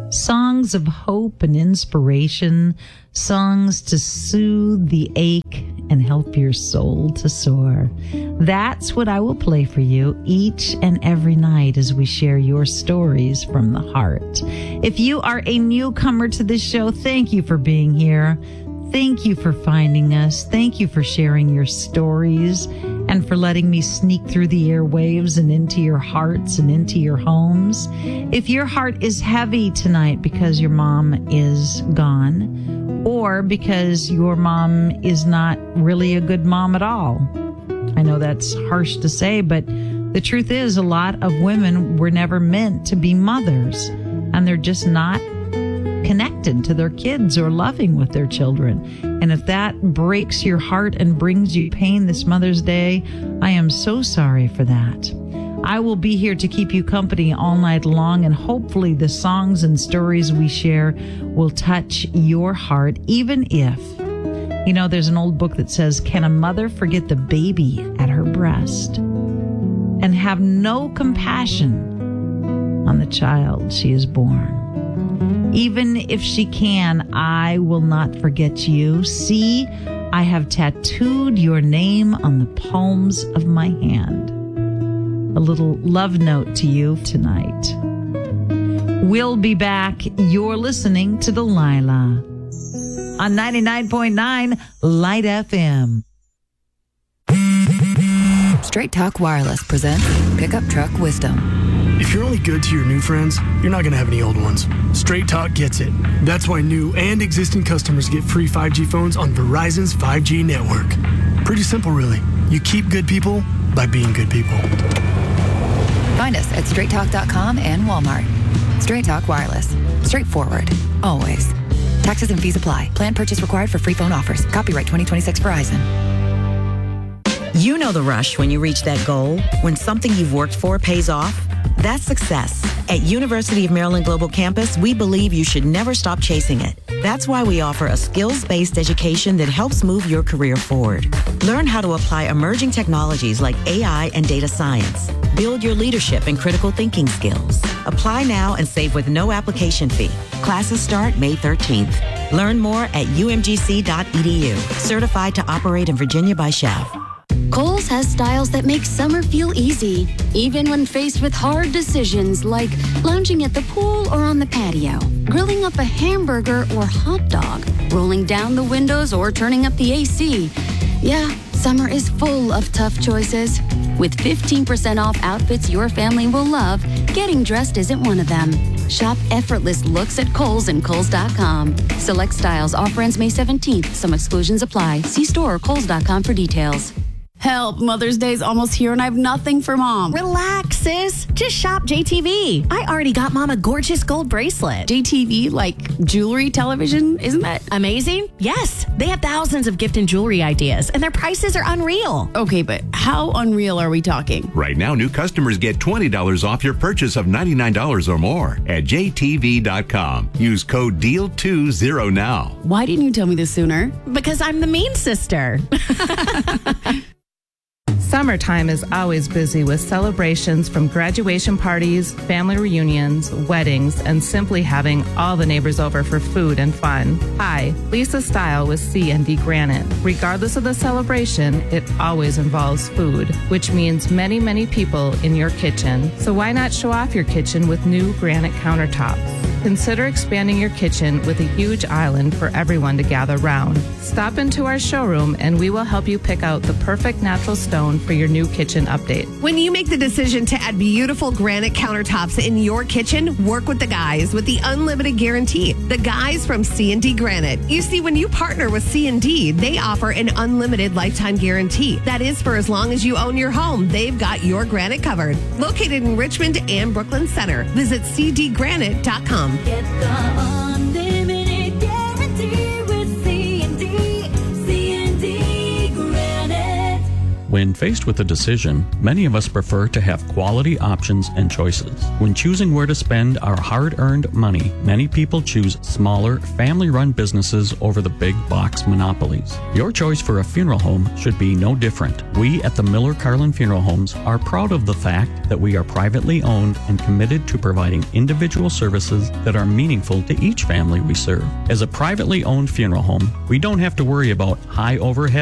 Songs of hope and inspiration, songs to soothe the ache and help your soul to soar. That's what I will play for you each and every night as we share your stories from the heart. If you are a newcomer to this show, thank you for being here. Thank you for finding us. Thank you for sharing your stories and for letting me sneak through the airwaves and into your hearts and into your homes. If your heart is heavy tonight because your mom is gone, or because your mom is not really a good mom at all, I know that's harsh to say, but the truth is a lot of women were never meant to be mothers, and they're just not connected to their kids or loving with their children. And if that breaks your heart and brings you pain this Mother's Day, I am so sorry for that. I will be here to keep you company all night long, and hopefully the songs and stories we share will touch your heart, even if, you know, there's an old book that says, can a mother forget the baby at her breast and have no compassion on the child she has born? Even if she can, I will not forget you. See, I have tattooed your name on the palms of my hand. A little love note to you tonight. We'll be back. You're listening to Delilah on 99.9 Light FM. Straight Talk Wireless presents Pickup Truck Wisdom. If you're only good to your new friends, you're not going to have any old ones. Straight Talk gets it. That's why new and existing customers get free 5G phones on Verizon's 5G network. Pretty simple, really. You keep good people by being good people. Find us at straighttalk.com and Walmart. Straight Talk Wireless. Straightforward. Always. Taxes and fees apply. Plan purchase required for free phone offers. Copyright 2026 Verizon. You know the rush when you reach that goal, when something you've worked for pays off. That's success. At University of Maryland Global Campus, we believe you should never stop chasing it. That's why we offer a skills-based education that helps move your career forward. Learn how to apply emerging technologies like AI and data science. Build your leadership and critical thinking skills. Apply now and save with no application fee. Classes start May 13th. Learn more at umgc.edu. Certified to operate in Virginia by Chev. Kohl's has styles that make summer feel easy, even when faced with hard decisions like lounging at the pool or on the patio, grilling up a hamburger or hot dog, rolling down the windows or turning up the AC. Yeah, summer is full of tough choices. With 15% off outfits your family will love, getting dressed isn't one of them. Shop effortless looks at Kohl's and Kohl's.com. Select styles. Offer ends May 17th. Some exclusions apply. See store or Kohl's.com for details. Help, Mother's Day's almost here and I have nothing for Mom. Relax, sis. Just shop JTV. I already got Mom a gorgeous gold bracelet. JTV, like jewelry, television, isn't that amazing? Yes. They have thousands of gift and jewelry ideas, and their prices are unreal. Okay, but how unreal are we talking? Right now, new customers get $20 off your purchase of $99 or more at jtv.com. Use code DEAL20 now. Why didn't you tell me this sooner? Because I'm the mean sister. Summertime is always busy with celebrations from graduation parties, family reunions, weddings, and simply having all the neighbors over for food and fun. Hi, Lisa Style with C&D Granite. Regardless of the celebration, it always involves food, which means many, many people in your kitchen. So why not show off your kitchen with new granite countertops? Consider expanding your kitchen with a huge island for everyone to gather round. Stop into our showroom and we will help you pick out the perfect natural stone for your new kitchen update. When you make the decision to add beautiful granite countertops in your kitchen, work with the guys with the unlimited guarantee. The guys from C&D Granite. You see, when you partner with C&D, they offer an unlimited lifetime guarantee. That is for as long as you own your home. They've got your granite covered. Located in Richmond and Brooklyn Center. Visit cdgranite.com. Get the unlimited guarantee with C&D Granite. When faced with a decision, many of us prefer to have quality options and choices. When choosing where to spend our hard-earned money, many people choose smaller, family-run businesses over the big box monopolies. Your choice for a funeral home should be no different. We at the Miller Carlin Funeral Homes are proud of the fact that we are privately owned and committed to providing individual services that are meaningful to each family we serve. As a privately owned funeral home, we don't have to worry about high overhead